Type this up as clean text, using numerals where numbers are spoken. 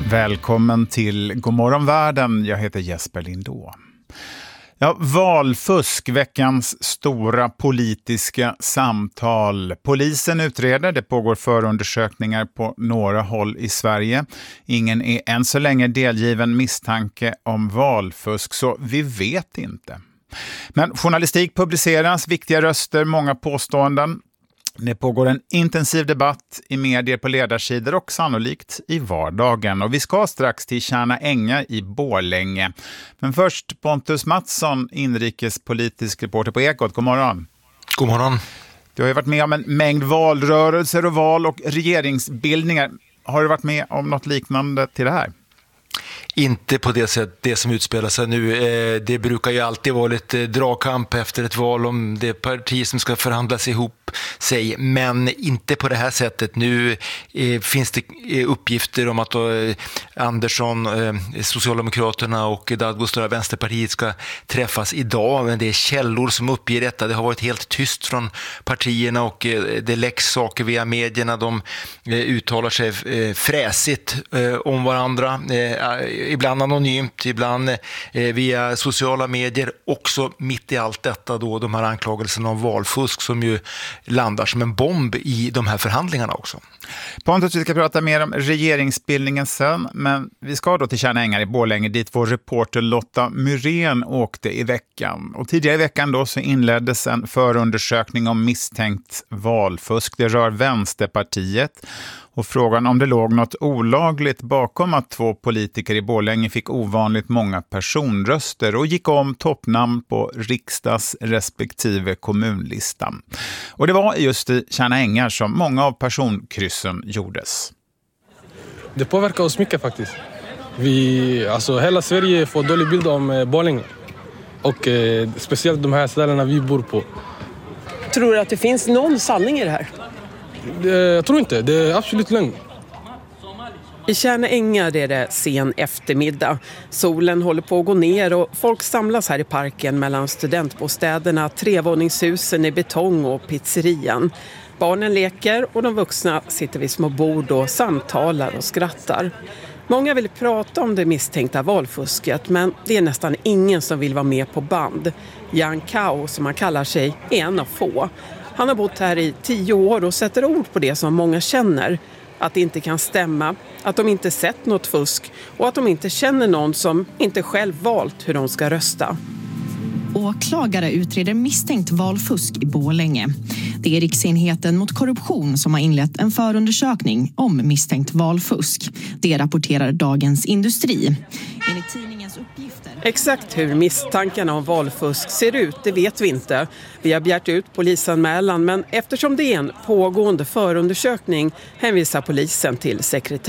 Välkommen till Godmorgon världen, jag heter Jesper Lindå. Ja, valfusk, veckans stora politiska samtal. Polisen utreder, det pågår förundersökningar på några håll i Sverige. Ingen är än så länge delgiven misstanke om valfusk, så vi vet inte. Men journalistik publiceras, viktiga röster, många påståenden. Det pågår en intensiv debatt i medier på ledarsidor och sannolikt i vardagen. Och vi ska strax till Tjärna Ängar i Borlänge. Men först Pontus Mattsson, inrikespolitisk reporter på Ekot. God morgon. God morgon. Du har ju varit med om en mängd valrörelser och val och regeringsbildningar. Har du varit med om något liknande till det här? Inte på det sätt det som utspelar sig nu. Det brukar ju alltid vara lite dragkamp efter ett val om det parti som ska förhandlas ihop sig, men inte på det här sättet. Nu finns det uppgifter om att Andersson, Socialdemokraterna och Dadgostar, Vänsterpartiet ska träffas idag, men det är källor som uppger detta. Det har varit helt tyst från partierna och det läcks saker via medierna. De uttalar sig fräsigt om varandra, ibland anonymt, ibland via sociala medier. Också mitt i allt detta då de här anklagelserna om valfusk som ju landar som en bomb i de här förhandlingarna också. Pontus, vi ska prata mer om regeringsbildningen sen, men vi ska då till Tjärna Ängar i Borlänge dit vår reporter Lotta Myrén åkte i veckan. Och tidigare i veckan då så inleddes en förundersökning om misstänkt valfusk. Det rör Vänsterpartiet. Och frågan om det låg något olagligt bakom att 2 politiker i Borlänge fick ovanligt många personröster och gick om toppnamn på riksdags respektive kommunlistan. Och det var just i Tjärna Ängar som många av personkryssen gjordes. Det påverkar oss mycket faktiskt. Hela Sverige får dålig bild om Borlänge. Och speciellt de här ställena vi bor på. Tror du att det finns någon sanning i det här? Jag tror inte, det är absolut lögn. I Tjärna Ängar är det sen eftermiddag. Solen håller på att gå ner och folk samlas här i parken mellan studentbostäderna, 3-våningshusen i betong och pizzerian. Barnen leker och de vuxna sitter vid små bord och samtalar och skrattar. Många vill prata om det misstänkta valfusket, men det är nästan ingen som vill vara med på band. Jan Kao, som han kallar sig, är en av få. Han har bott här i 10 år och sätter ord på det som många känner. Att det inte kan stämma, att de inte sett något fusk och att de inte känner någon som inte själv valt hur de ska rösta. Åklagare utreder misstänkt valfusk i Borlänge. Det är Riksenheten mot korruption som har inlett en förundersökning om misstänkt valfusk. Det rapporterar Dagens Industri. Enligt tidningens uppgifter... Exakt hur misstankarna om valfusk ser ut, det vet vi inte. Vi har begärt ut polisanmälan, men eftersom det är en pågående förundersökning hänvisar polisen till sekretess.